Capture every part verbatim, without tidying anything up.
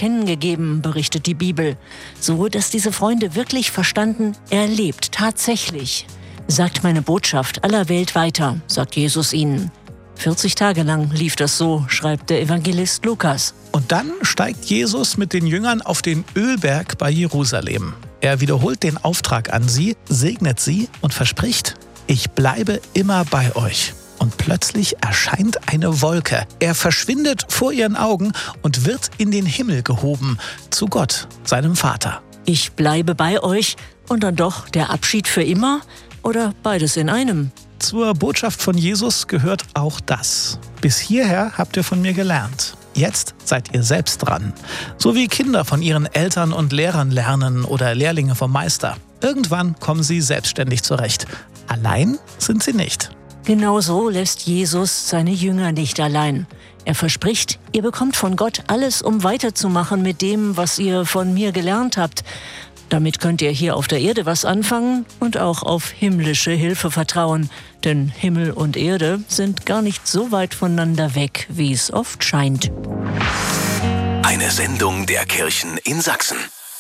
erkennen gegeben, berichtet die Bibel. So, dass diese Freunde wirklich verstanden, er lebt tatsächlich. Sagt meine Botschaft aller Welt weiter, sagt Jesus ihnen. vierzig Tage lang lief das so, schreibt der Evangelist Lukas. Und dann steigt Jesus mit den Jüngern auf den Ölberg bei Jerusalem. Er wiederholt den Auftrag an sie, segnet sie und verspricht: Ich bleibe immer bei euch. Und plötzlich erscheint eine Wolke. Er verschwindet vor ihren Augen und wird in den Himmel gehoben, zu Gott, seinem Vater. Ich bleibe bei euch und dann doch der Abschied für immer? Oder beides in einem? Zur Botschaft von Jesus gehört auch das. Bis hierher habt ihr von mir gelernt. Jetzt seid ihr selbst dran. So wie Kinder von ihren Eltern und Lehrern lernen oder Lehrlinge vom Meister. Irgendwann kommen sie selbstständig zurecht. Allein sind sie nicht. Genau so lässt Jesus seine Jünger nicht allein. Er verspricht, ihr bekommt von Gott alles, um weiterzumachen mit dem, was ihr von mir gelernt habt. Damit könnt ihr hier auf der Erde was anfangen und auch auf himmlische Hilfe vertrauen. Denn Himmel und Erde sind gar nicht so weit voneinander weg, wie es oft scheint. Eine Sendung der Kirchen in Sachsen.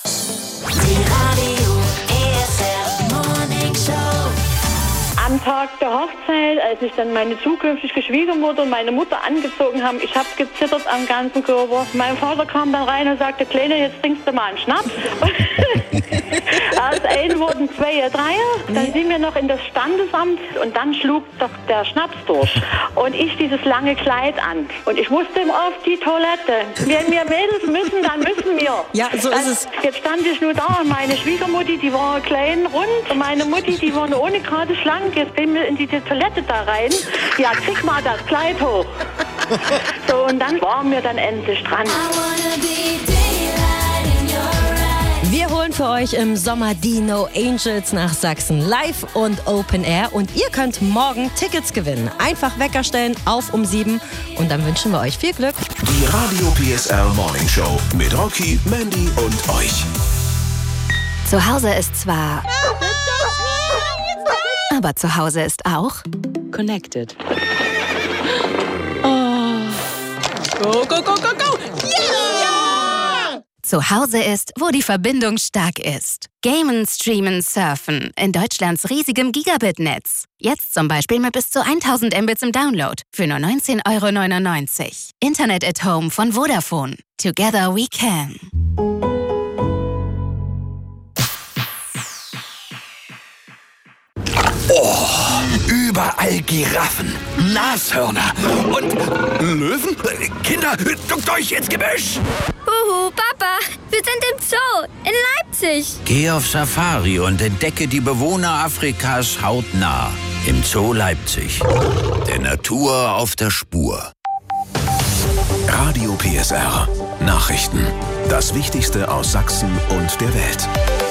Am Tag der Hochzeit, als ich dann meine zukünftige Schwiegermutter und meine Mutter angezogen haben, ich habe gezittert am ganzen Körper. Mein Vater kam dann rein und sagte: Kleine, jetzt trinkst du mal einen Schnaps. Aus einem wurden zwei, drei. Dann sind wir noch in das Standesamt und dann schlug doch der Schnaps durch. Und ich dieses lange Kleid an. Und ich musste auf die Toilette. Wenn wir Mädels müssen, dann müssen wir. Ja, so ist es. Jetzt stand ich nur da und meine Schwiegermutti, die war klein, rund. Und meine Mutti, die war nur ohne gerade schlank. Jetzt bin ich in die Toilette da rein. Ja, krieg mal das Kleid hoch. So, und dann waren wir dann endlich dran. Wir holen für euch im Sommer die No Angels nach Sachsen live und Open Air. Und ihr könnt morgen Tickets gewinnen. Einfach Wecker stellen auf um sieben. Und dann wünschen wir euch viel Glück. Die Radio P S R Morning Show mit Rocky, Mandy und euch. Zu Hause ist zwar... Aber zu Hause ist auch... Connected. Oh. Go, go, go, go, go! Yeah! Zu Hause ist, wo die Verbindung stark ist. Gamen, Streamen, Surfen in Deutschlands riesigem Gigabit-Netz. Jetzt zum Beispiel mit bis zu tausend Mbits im Download für nur neunzehn Euro neunundneunzig. Internet at Home von Vodafone. Together we can. Oh, überall Giraffen, Nashörner und Löwen. Kinder, duckt euch ins Gebüsch. Huhu, Papa, wir sind im Zoo in Leipzig. Geh auf Safari und entdecke die Bewohner Afrikas hautnah. Im Zoo Leipzig. Der Natur auf der Spur. Radio P S R. Nachrichten. Das Wichtigste aus Sachsen und der Welt.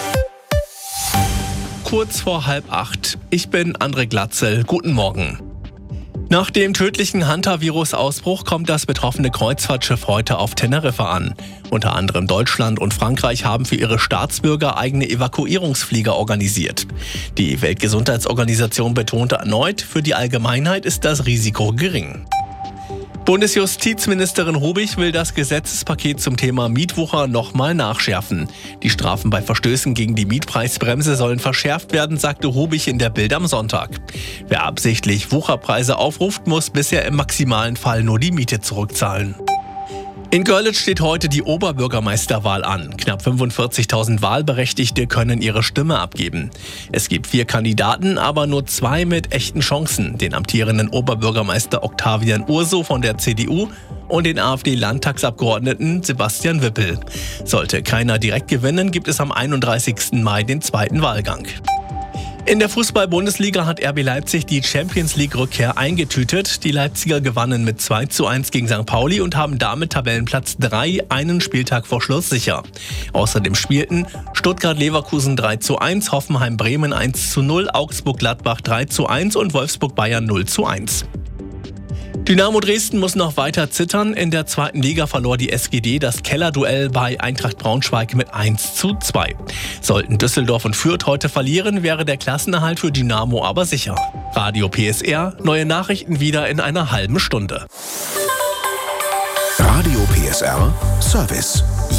Kurz vor halb acht. Ich bin André Glatzel. Guten Morgen. Nach dem tödlichen Hantavirus-Ausbruch kommt das betroffene Kreuzfahrtschiff heute auf Teneriffa an. Unter anderem Deutschland und Frankreich haben für ihre Staatsbürger eigene Evakuierungsflieger organisiert. Die Weltgesundheitsorganisation betonte erneut, für die Allgemeinheit ist das Risiko gering. Bundesjustizministerin Rubich will das Gesetzespaket zum Thema Mietwucher nochmal nachschärfen. Die Strafen bei Verstößen gegen die Mietpreisbremse sollen verschärft werden, sagte Rubich in der Bild am Sonntag. Wer absichtlich Wucherpreise aufruft, muss bisher im maximalen Fall nur die Miete zurückzahlen. In Görlitz steht heute die Oberbürgermeisterwahl an. Knapp fünfundvierzigtausend Wahlberechtigte können ihre Stimme abgeben. Es gibt vier Kandidaten, aber nur zwei mit echten Chancen. Den amtierenden Oberbürgermeister Octavian Urso von der C D U und den AfD-Landtagsabgeordneten Sebastian Wippel. Sollte keiner direkt gewinnen, gibt es am einunddreißigsten Mai den zweiten Wahlgang. In der Fußball-Bundesliga hat R B Leipzig die Champions-League-Rückkehr eingetütet. Die Leipziger gewannen mit zwei zu eins gegen Sankt Pauli und haben damit Tabellenplatz drei einen Spieltag vor Schluss sicher. Außerdem spielten Stuttgart-Leverkusen drei zu eins, Hoffenheim-Bremen eins zu null, Augsburg-Gladbach drei zu eins und Wolfsburg-Bayern null zu eins. Dynamo Dresden muss noch weiter zittern. In der zweiten Liga verlor die S G D das Kellerduell bei Eintracht Braunschweig mit eins zu zwei. Sollten Düsseldorf und Fürth heute verlieren, wäre der Klassenerhalt für Dynamo aber sicher. Radio P S R, neue Nachrichten wieder in einer halben Stunde. Radio P S R Service.